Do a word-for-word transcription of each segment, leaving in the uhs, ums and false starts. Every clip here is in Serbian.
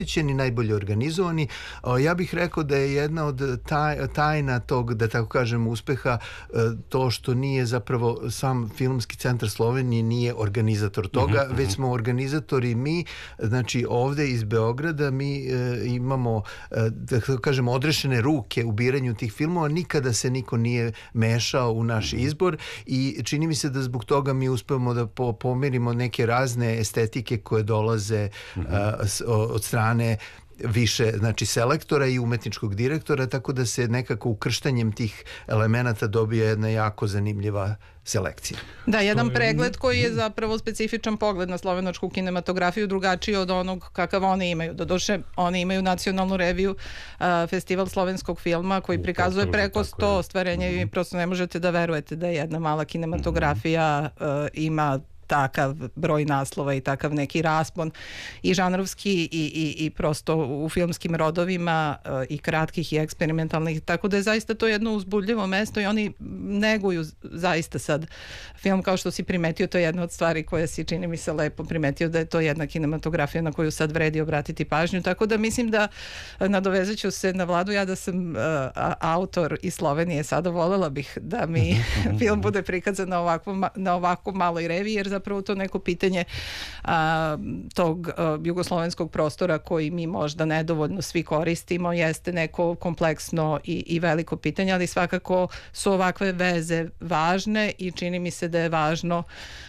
ni najbolje organizovani. Ja bih rekao da je jedna od taj, tajna tog, da tako kažem, uspeha to što nije zapravo sam Filmski centar Slovenije nije organizator toga, mm-hmm. već smo organizatori mi, znači ovde iz Beograda mi e, imamo, e, da tako kažem, odrešene ruke u biranju tih filmova, nikada se niko nije mešao u naš mm-hmm. izbor i čini mi se da zbog toga mi uspevamo da po, pomirimo neke razne estetike koje dolaze mm-hmm. a, s, od strane više, znači, selektora i umetničkog direktora, tako da se nekako ukrštanjem tih elemenata dobije jedna jako zanimljiva selekcija. Da, jedan pregled koji je zapravo specifičan pogled na slovenačku kinematografiju, drugačiji od onog kakav oni imaju. Doduše, oni imaju nacionalnu reviju, uh, festival slovenskog filma koji prikazuje preko sto ostvarenja i prosto ne možete da verujete da jedna mala kinematografija uh, ima takav broj naslova i takav neki raspon i žanrovski i, i, i prosto u filmskim rodovima i kratkih i eksperimentalnih, tako da je zaista to jedno uzbudljivo mesto i oni neguju zaista sad film, kao što si primetio, to je jedna od stvari koja si, čini mi se, lepo primetio, da je to jedna kinematografija na koju sad vredi obratiti pažnju, tako da mislim da nadovezat ću se na Vladu, ja da sam uh, autor iz Slovenije, sada volela bih da mi film bude prikazan na ovakvom, na ovako maloj reviji, jer zapravo to neko pitanje a, tog a, jugoslovenskog prostora koji mi možda nedovoljno svi koristimo jeste neko kompleksno i, i veliko pitanje, ali svakako su ovakve veze važne i čini mi se da je važno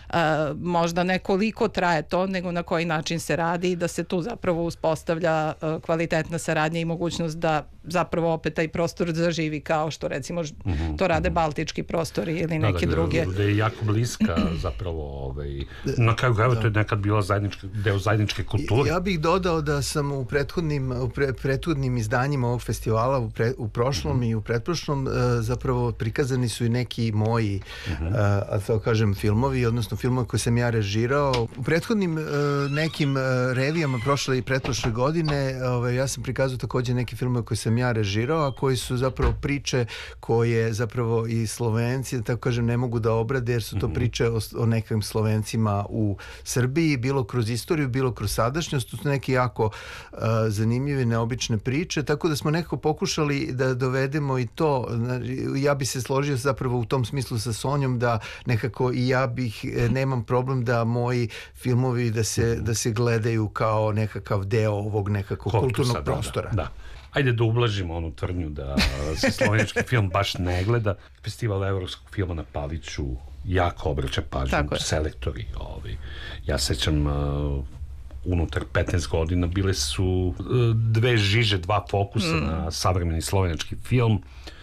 a, možda ne koliko traje to, nego na koji način se radi i da se tu zapravo uspostavlja a, kvalitetna saradnja i mogućnost da zapravo opet taj prostor zaživi kao što recimo mm-hmm. to rade baltički prostori ili da, neke da, druge. Da je jako bliska zapravo ovaj, na kraju krajeva to je nekad bila zajednička, deo zajedničke kulture. Ja bih dodao da sam u prethodnim, u pre, prethodnim izdanjima ovog festivala u, pre, u prošlom mm-hmm. i u pretprošlom uh, zapravo prikazani su i neki moji mm-hmm. uh, a to kažem filmovi, odnosno filmovi koje sam ja režirao. U prethodnim uh, nekim uh, revijama prošle i pretprošle godine ovaj, ja sam prikazao takođe neke filmove koje sam ja režirao, a koji su zapravo priče koje zapravo i Slovenci, da tako kažem, ne mogu da obrade, jer su to priče o, o nekim Slovencima u Srbiji, bilo kroz istoriju, bilo kroz sadašnjost. To su neke jako uh, zanimljive, neobične priče, tako da smo nekako pokušali da dovedemo i to. Ja bi se složio zapravo u tom smislu sa Sonjom da nekako i ja bih, nemam problem da moji filmovi da se, da se gledaju kao nekakav deo ovog nekakvog kulturnog da, prostora. Da, da. Ajde da ublažimo onu tvrdnju da se slovenački film baš ne gleda. Festival evropskog filma na Paliću jako obraća pažnju, selektori. Ovi. Ja sećam uh, unutar petnaest godina bile su uh, dve žiže, dva fokusa mm. na savremeni slovenački film.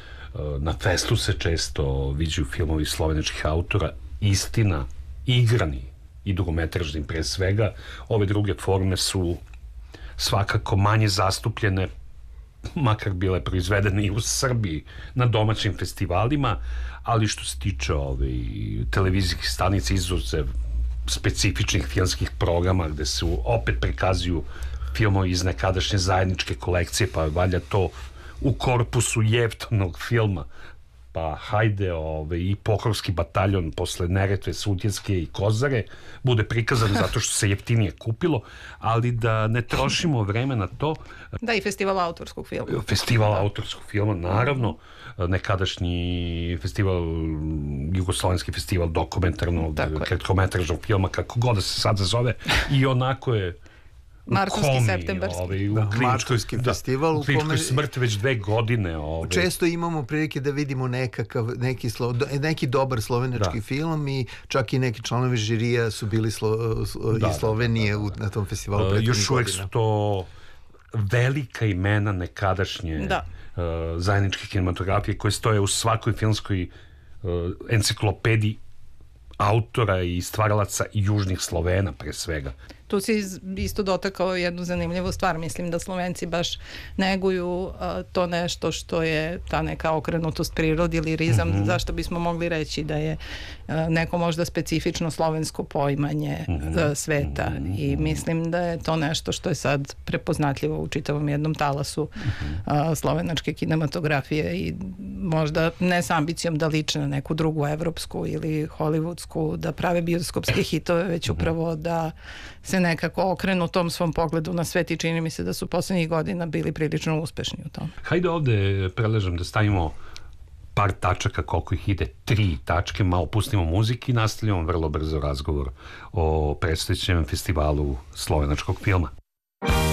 Uh, na festu se često viđaju filmovi slovenačkih autora, istina, igrani i dugometražni pre svega. Ove druge forme su svakako manje zastupljene, makar bile proizvedene i u Srbiji na domaćim festivalima, ali što se tiče ove, televizijskih stanica, izuzev specifičnih filmskih programa gde se opet prikazuju filmovi iz nekadašnje zajedničke kolekcije, pa valja to u korpusu jeftanog filma, pa hajde ove, i Pohorski bataljon posle Neretve, Sutjeske i Kozare bude prikazan zato što se jeftinije kupilo, ali da ne trošimo vreme na to. Da, i festival autorskog filma. Festival autorskog filma, naravno, nekadašnji festival, jugoslovenski festival dokumentarnog, kratkometražnog filma, kako god da se sada zove, i onako je Martovski, septembarski. Ovaj, u da, Martovski festival u kliničkoj smrti već dve godine. Ovaj. Često imamo prilike da vidimo nekakav, neki, slo, neki dobar slovenački da. film i čak i neki članovi žirija su bili slo, da, iz Slovenije da, da, da. na tom festivalu prethodnih godina. Još uvek su to velika imena nekadašnje da. uh, zajedničke kinematografije koje stoje u svakoj filmskoj uh, enciklopediji autora i stvaralaca južnih Slovena pre svega. Tu si isto dotakao jednu zanimljivu stvar. Mislim da Slovenci baš neguju uh, to nešto što je ta neka okrenutost prirodi, lirizam, mm-hmm. zašto bismo mogli reći da je uh, neko možda specifično slovensko poimanje mm-hmm. uh, sveta mm-hmm. i mislim da je to nešto što je sad prepoznatljivo u čitavom jednom talasu mm-hmm. uh, slovenačke kinematografije i možda ne s ambicijom da liče na neku drugu evropsku ili hollywoodsku, da prave bioskopske hitove, već upravo da se se nekako okrenu tom svom pogledu na svet i čini mi se da su poslednjih godina bili prilično uspešni u tom. Hajde ovde predlažem da stavimo par tačaka, koliko ih ide, tri tačke, malo pustimo muziki i nastavljamo vrlo brzo razgovor o predstojećem festivalu slovenačkog filma.